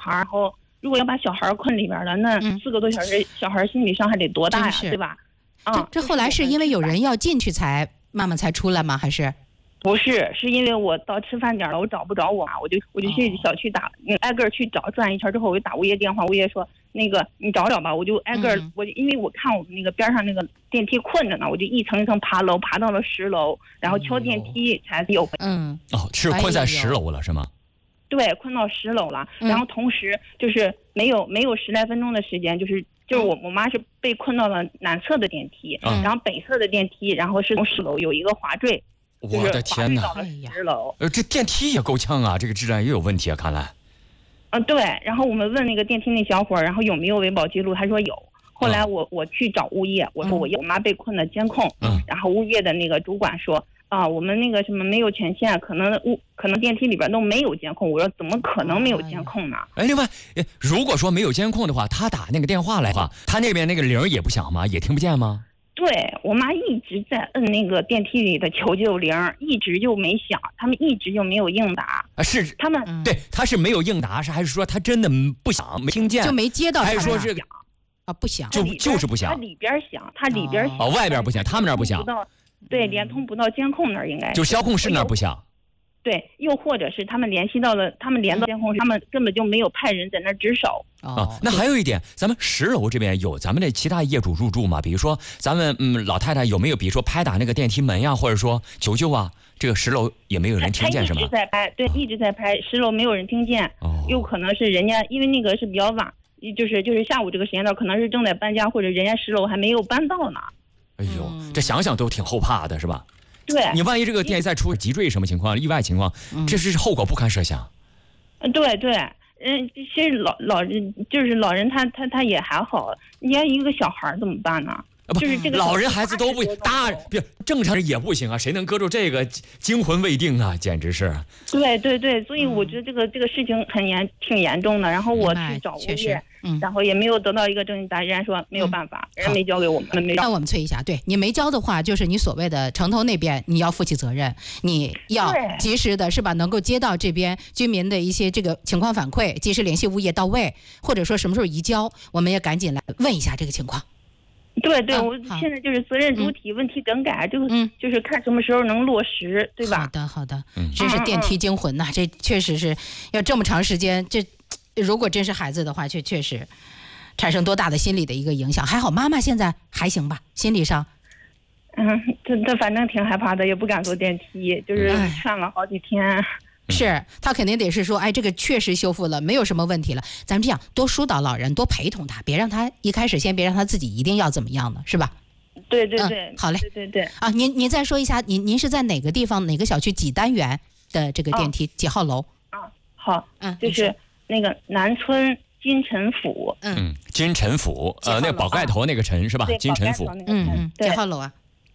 孩，然后如果要把小孩困里边了，那4个多小时，小孩心理伤害得多大呀，对吧？ 这后来是因为有人要进去才妈妈才出来吗？还是？ 不是，是因为我到吃饭点了，我找不着我妈，我就去小区打，挨个去找，转一圈之后，我就打物业电话，物业说那个你找找吧，我就挨个，因为我看我们那个边上那个电梯困着呢，我就一层一层爬楼，爬到了10楼，然后敲电梯才有。 是困在10楼了是吗？ 对，困到10楼了，然后同时就是没有10来分钟的时间，就是我妈是被困到了南侧的电梯，然后北侧的电梯，然后是从10楼有一个滑坠。 我的天哪！ 到了10楼， 这电梯也够呛啊，这个质量也有问题啊，看来。 对，然后我们问那个电梯那小伙，然后有没有维保记录，他说有。后来我去找物业，我说我妈被困的监控，然后物业的那个主管说我们那个什么没有权限，可能电梯里边都没有监控。我说怎么可能没有监控呢？ 另外，如果说没有监控的话，他打那个电话来的话，他那边那个铃也不响吗？也听不见吗？ 对，我妈一直在摁那个电梯里的求救铃，一直就没响，他们一直就没有应答。 是他们对，他是没有应答，还是说他真的不响，没听见， 就没接到？ 还是说是不响？ 就是不响。 他里边响，他里边响。 外边不响，他们那儿不响。 对，连通不到监控那儿，应该就遥控室那儿不响。 对，又或者是他们连到监控室，他们根本就没有派人在那儿值守。 那还有一点，咱们10楼这边有咱们的其他业主入住吗？比如说咱们老太太有没有，比如说拍打那个电梯门呀，或者说求救啊？这个10楼也没有人听见是吗？ 一直在拍，对，一直在拍，10楼没有人听见。有可能是人家因为那个是比较晚，就是下午这个时间段，可能是正在搬家，或者人家10楼还没有搬到呢。 哎呦，这想想都挺后怕的，是吧？ 对， 你万一这个电梯再出急坠什么情况，意外情况，这是后果不堪设想。 对，其实老人他也还好，你看一个小孩怎么办呢？就是这个老人孩子都不大，正常人也不行啊，谁能搁住这个惊魂未定啊？简直是。 对，所以我觉得这个事情挺严重的。然后我去找物业，然后也没有得到一个正确答案，人家说没有办法，人没交给我们，没交。 那我们催一下，对你没交的话，就是你所谓的城头那边你要负起责任，你要及时的是吧？能够接到这边居民的一些这个情况反馈，及时联系物业到位，或者说什么时候移交，我们也赶紧来问一下这个情况。 对，我现在就是责任主体问题整改，就是看什么时候能落实，对吧？ 好的，这是电梯惊魂呐，这确实是要这么长时间，这如果真是孩子的话，确实产生多大的心理的一个影响。还好妈妈现在还行吧，心理上。 这反正挺害怕的，也不敢坐电梯，就是劝了好几天。 是他肯定得是说，这个确实修复了，没有什么问题了。咱们这样多疏导老人，多陪同他，别让他一开始先别让他自己一定要怎么样的，是吧？ 对， 好嘞， 对您再说一下，您是在哪个地方哪个小区几单元的这个电梯几号楼？ 好，就是那个南村金城府。 金城府，那宝盖头那个城是吧？金城府。 几号楼啊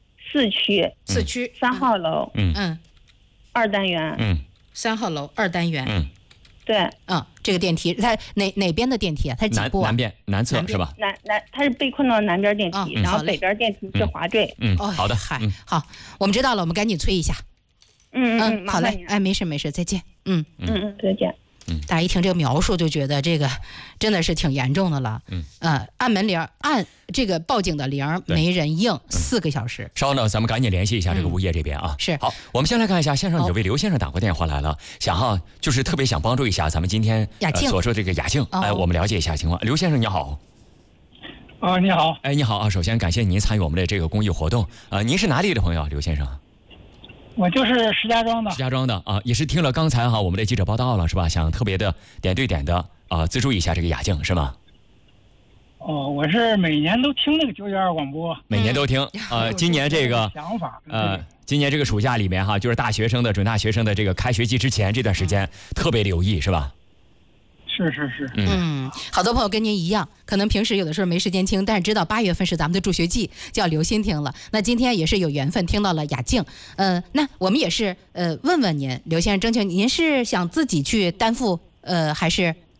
？4区3号楼。2单元。 3号楼2单元。 对。 这个电梯它哪边的电梯啊？它是几部啊？ 南边南侧是吧？ 它是被困到南边电梯，然后北边电梯是滑坠。 好的， 好，我们知道了，我们赶紧催一下。好嘞，没事，再见。 再见。 大家一听这个描述就觉得这个真的是挺严重的了。按门铃，按这个报警的铃没人应，4个小时。 稍呢，咱们赶紧联系一下这个物业这边啊。 是。 好，我们先来看一下线上有位刘先生打过电话来了，就是特别想帮助一下咱们今天所说这个雅静，我们了解一下情况。刘先生你好。 你好。 你好啊，首先感谢您参与我们的这个公益活动。您是哪里的朋友，刘先生？ 我就是石家庄的。 石家庄的也是听了刚才我们的记者报道了是吧？想特别的点对点的资助一下这个雅静是吗？ 我是每年都听那个912广播， 每年都听。今年这个想法， 今年这个暑假里面就是大学生的准大学生的这个开学季之前这段时间特别留意是吧？ 是。 好多朋友跟您一样，可能平时有的时候没时间听，但是知道8月份是咱们的助学季，就要留心听了。那今天也是有缘分听到了雅静，那我们也是问问您，刘先生征求您是想自己去担负，还是